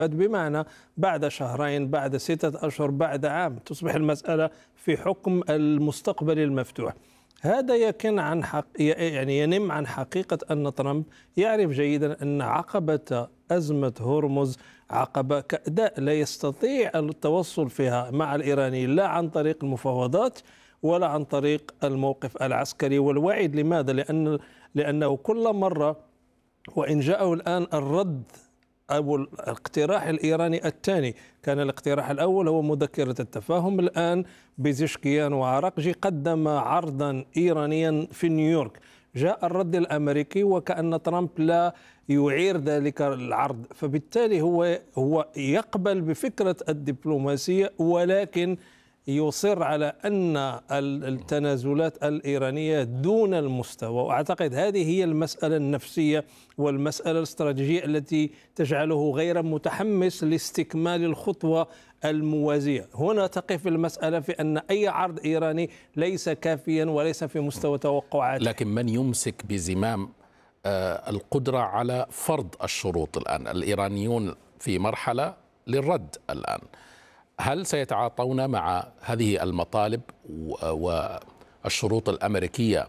بمعنى بعد شهرين، بعد 6 أشهر، بعد عام، تصبح المسألة في حكم المستقبل المفتوح. هذا يكن عن يعني ينم عن حقيقة أن ترامب يعرف جيدا أن عقبة أزمة هرمز عقبة كأداء لا يستطيع التوصل فيها مع الإيرانيين لا عن طريق المفاوضات ولا عن طريق الموقف العسكري والوعيد. لماذا؟ لأنه كل مرة، وإن جاءه الآن الرد أو الاقتراح الإيراني الثاني، كان الاقتراح الأول هو مذكرة التفاهم، الآن بيزشكيان وعراقجي قدم عرضا إيرانيا في نيويورك، جاء الرد الأمريكي وكأن ترامب لا يعير ذلك العرض، فبالتالي هو يقبل بفكرة الدبلوماسية ولكن يصر على أن التنازلات الإيرانية دون المستوى. وأعتقد هذه هي المسألة النفسية والمسألة الاستراتيجية التي تجعله غير متحمس لاستكمال الخطوة الموازية. هنا تقف المسألة في أن أي عرض إيراني ليس كافيا وليس في مستوى توقعاته. لكن من يمسك بزمام القدرة على فرض الشروط الآن؟ الإيرانيون في مرحلة للرد الآن، هل سيتعاطون مع هذه المطالب والشروط الأمريكية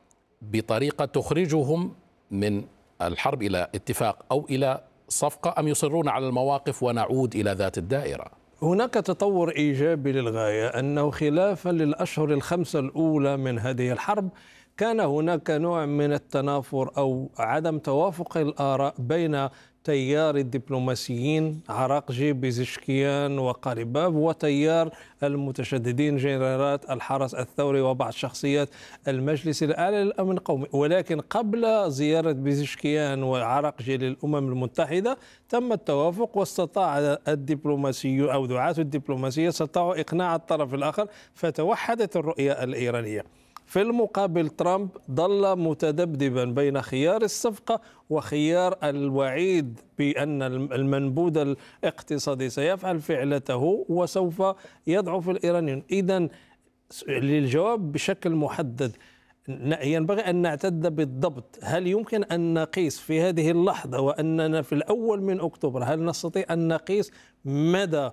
بطريقة تخرجهم من الحرب إلى اتفاق أو إلى صفقة، أم يصرون على المواقف ونعود إلى ذات الدائرة؟ هناك تطور إيجابي للغاية، أنه خلافا للأشهر ال5 الأولى من هذه الحرب كان هناك نوع من التنافر أو عدم توافق الآراء بين تيار الدبلوماسيين عراقجي بيزشكيان وقاليباف وتيار المتشددين جنرالات الحرس الثوري وبعض شخصيات المجلس الأعلى للأمن القومي. ولكن قبل زيارة بيزشكيان وعراقجي للأمم المتحدة تم التوافق، واستطاع الدبلوماسيون أو دعاة الدبلوماسية استطاعوا إقناع الطرف الآخر، فتوحدت الرؤية الإيرانية. في المقابل ترامب ظل متذبذبا بين خيار الصفقة وخيار الوعيد بأن المنبوذ الاقتصادي سيفعل فعلته وسوف يضعف الإيرانيون. إذن للجواب بشكل محدد، ينبغي أن نعتد بالضبط، هل يمكن أن نقيس في هذه اللحظة وأننا في الأول من أكتوبر، هل نستطيع أن نقيس مدى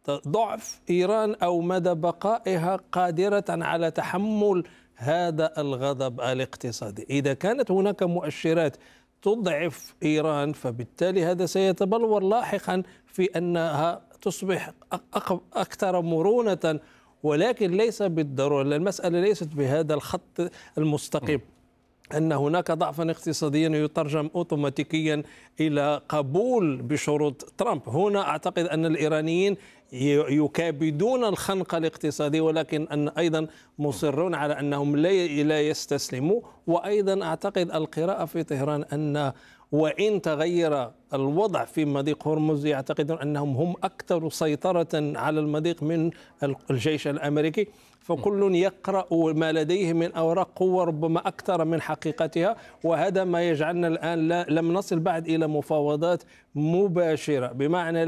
ضعف إيران أو مدى بقائها قادرة على تحمل هذا الغضب الاقتصادي؟ إذا كانت هناك مؤشرات تضعف إيران فبالتالي هذا سيتبلور لاحقا في أنها تصبح أكثر مرونة، ولكن ليس بالضرورة. المسألة ليست بهذا الخط المستقيم أن هناك ضعفا اقتصاديا يترجم أوتوماتيكيا إلى قبول بشروط ترامب. هنا أعتقد أن الإيرانيين يكابدون الخنق الاقتصادي، ولكن أن أيضا مصرون على أنهم لا يستسلموا. وأيضا أعتقد القراءة في طهران أن وإن تغير الوضع في مضيق هرمز يعتقدون أنهم هم أكثر سيطرة على المضيق من الجيش الأمريكي، فكل يقرأ ما لديه من أوراق قوة ربما أكثر من حقيقتها، وهذا ما يجعلنا الآن لم نصل بعد إلى مفاوضات مباشرة. بمعنى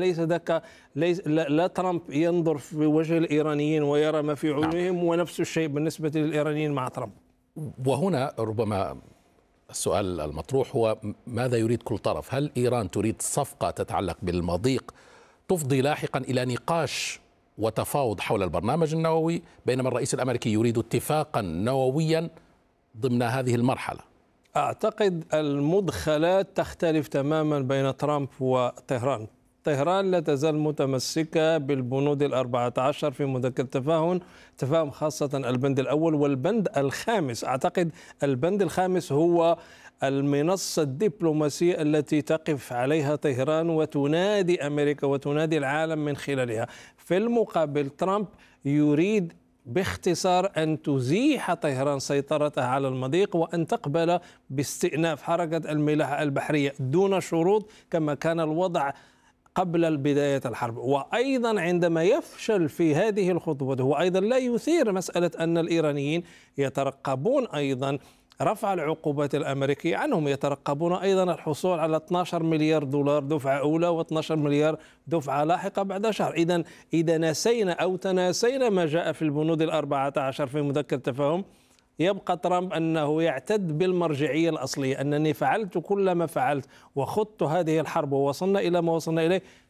لا ترامب ينظر في وجه الإيرانيين ويرى ما في عيونهم، ونفس الشيء بالنسبة للإيرانيين مع ترامب. وهنا ربما السؤال المطروح هو ماذا يريد كل طرف؟ هل إيران تريد صفقة تتعلق بالمضيق تفضي لاحقا إلى نقاش وتفاوض حول البرنامج النووي، بينما الرئيس الأمريكي يريد اتفاقا نوويا ضمن هذه المرحلة؟ أعتقد المدخلات تختلف تماما بين ترامب وطهران. طهران لا تزال متمسكة بالبنود 14 في مذكرة التفاهم، خاصة البند الأول والبند الخامس. أعتقد البند الخامس هو المنصة الدبلوماسية التي تقف عليها طهران وتنادي أمريكا وتنادي العالم من خلالها. في المقابل ترامب يريد باختصار أن تزيح طهران سيطرتها على المضيق وأن تقبل باستئناف حركة الملاحة البحرية دون شروط كما كان الوضع قبل بداية الحرب. وأيضا عندما يفشل في هذه الخطوة هو أيضا لا يثير مسألة أن الإيرانيين يترقبون أيضا رفع العقوبات الأمريكية عنهم، يترقبون أيضا الحصول على 12 مليار دولار دفعة أولى و12 مليار دفعة لاحقة بعد شهر. إذا نسينا أو تناسينا ما جاء في البنود 14 في مذكرة التفاهم، يبقى ترامب أنه يعتد بالمرجعية الأصلية، أنني فعلت كل ما فعلت وخضت هذه الحرب ووصلنا إلى ما وصلنا إليه